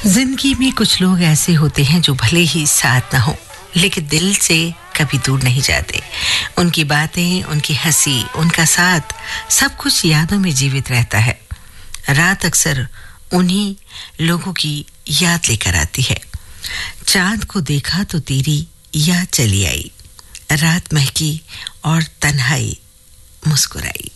जिंदगी में कुछ लोग ऐसे होते हैं जो भले ही साथ ना हो लेकिन दिल से कभी दूर नहीं जाते। उनकी बातें, उनकी हंसी, उनका साथ, सब कुछ यादों में जीवित रहता है। रात अक्सर उन्हीं लोगों की याद लेकर आती है। चांद को देखा तो तेरी याद चली आई, रात महकी और तन्हाई मुस्कुराई।